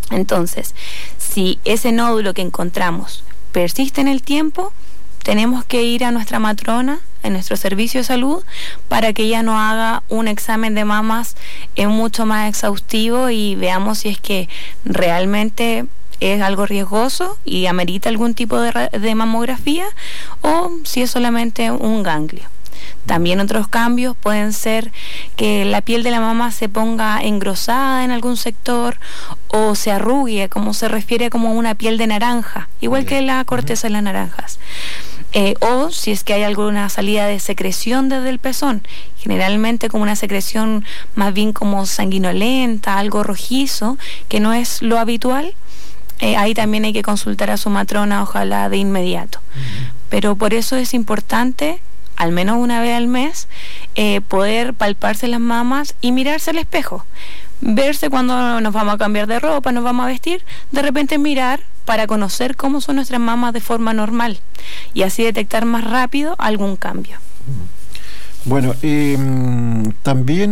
Entonces, si ese nódulo que encontramos persiste en el tiempo, tenemos que ir a nuestra matrona, en nuestro servicio de salud, para que ella nos haga un examen de mamas mucho más exhaustivo y veamos si es que realmente es algo riesgoso y amerita algún tipo de mamografía, o si es solamente un ganglio. También otros cambios pueden ser que la piel de la mama se ponga engrosada en algún sector o se arrugue, como se refiere como una piel de naranja, igual que la corteza de las naranjas. O si es que hay alguna salida de secreción desde el pezón, generalmente como una secreción más bien como sanguinolenta, algo rojizo, que no es lo habitual. Ahí también hay que consultar a su matrona, ojalá de inmediato. Pero por eso es importante, al menos una vez al mes, poder palparse las mamas y mirarse al espejo. Verse cuando nos vamos a cambiar de ropa, nos vamos a vestir, de repente mirar para conocer cómo son nuestras mamas de forma normal y así detectar más rápido algún cambio. Bueno, también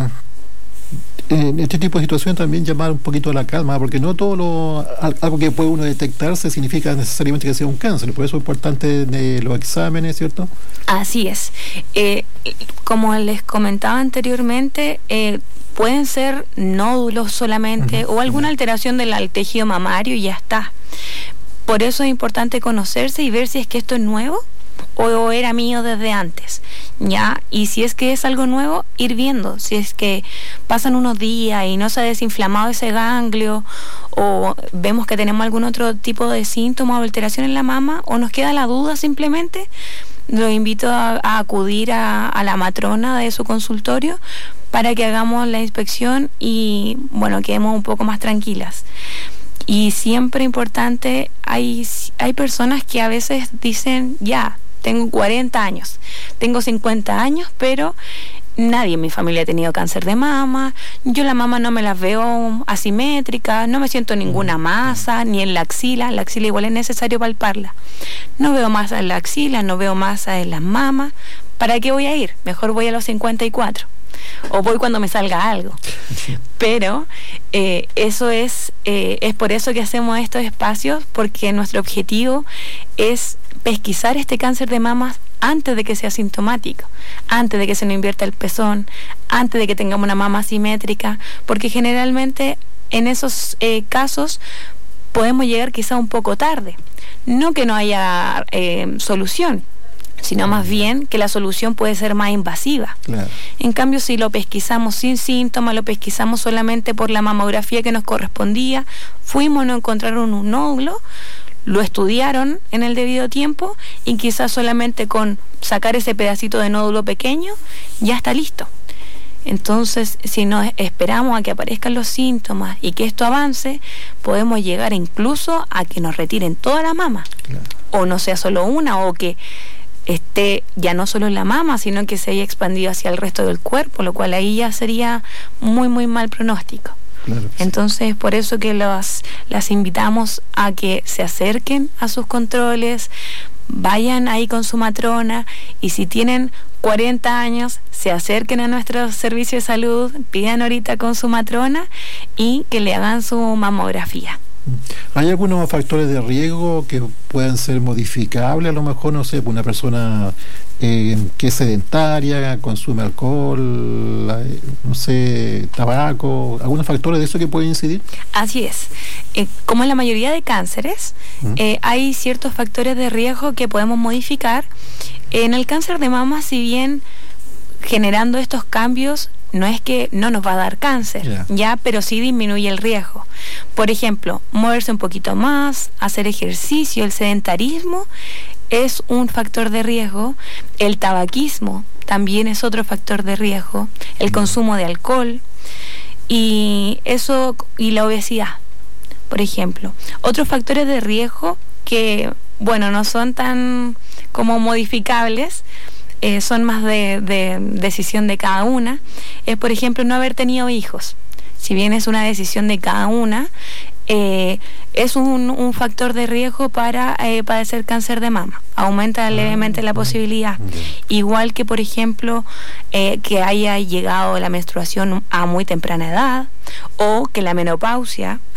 en este tipo de situación también llamar un poquito a la calma, porque no todo algo que puede uno detectarse significa necesariamente que sea un cáncer, por eso es importante los exámenes, ¿cierto? Así es. Como les comentaba anteriormente, pueden ser nódulos solamente o alguna alteración del tejido mamario y ya está. Por eso es importante conocerse y ver si es que esto es nuevo o era mío desde antes, ¿ya? Y si es que es algo nuevo, ir viendo. Si es que pasan unos días y no se ha desinflamado ese ganglio, o vemos que tenemos algún otro tipo de síntoma o alteración en la mama, o nos queda la duda simplemente, los invito a acudir a la matrona de su consultorio para que hagamos la inspección y, bueno, quedemos un poco más tranquilas. Y siempre importante, hay personas que a veces dicen, ya, tengo 40 años, tengo 50 años, pero nadie en mi familia ha tenido cáncer de mama, yo la mama no me las veo asimétricas, no me siento ninguna masa, ni en la axila igual es necesario palparla. No veo masa en la axila, no veo masa en las mamas, ¿para qué voy a ir? Mejor voy a los 54. O voy cuando me salga algo. Pero eso es por eso que hacemos estos espacios, porque nuestro objetivo es pesquisar este cáncer de mamas antes de que sea sintomático, antes de que se nos invierta el pezón, antes de que tengamos una mama asimétrica, porque generalmente en esos casos podemos llegar quizá un poco tarde. No que no haya solución, sino más bien que la solución puede ser más invasiva. Claro. En cambio, si lo pesquisamos sin síntomas, lo pesquisamos solamente por la mamografía que nos correspondía, fuimos, nos encontraron un nódulo, lo estudiaron en el debido tiempo y quizás solamente con sacar ese pedacito de nódulo pequeño ya está listo. Entonces, si nos esperamos a que aparezcan los síntomas y que esto avance, podemos llegar incluso a que nos retiren toda la mama. Claro. O no sea solo una, o que esté ya no solo en la mama, sino que se haya expandido hacia el resto del cuerpo, lo cual ahí ya sería muy, muy mal pronóstico. Claro, sí. Entonces, por eso que las invitamos a que se acerquen a sus controles, vayan ahí con su matrona, y si tienen 40 años, se acerquen a nuestro servicio de salud, pidan ahorita con su matrona y que le hagan su mamografía. ¿Hay algunos factores de riesgo que puedan ser modificables? A lo mejor, no sé, una persona que es sedentaria, consume alcohol, no sé, tabaco, ¿algunos factores de eso que pueden incidir? Así es. Como en la mayoría de cánceres, hay ciertos factores de riesgo que podemos modificar. En el cáncer de mama, si bien generando estos cambios no es que no nos va a dar cáncer, ya, pero sí disminuye el riesgo. Por ejemplo, moverse un poquito más, hacer ejercicio, el sedentarismo es un factor de riesgo, el tabaquismo también es otro factor de riesgo, el consumo de alcohol y la obesidad, por ejemplo. Otros factores de riesgo que, bueno, no son tan como modificables, son más de decisión de cada una, es por ejemplo no haber tenido hijos. Si bien es una decisión de cada una, es un factor de riesgo para padecer cáncer de mama. Aumenta levemente la posibilidad. Igual que, por ejemplo, que haya llegado la menstruación a muy temprana edad, o que la menopausia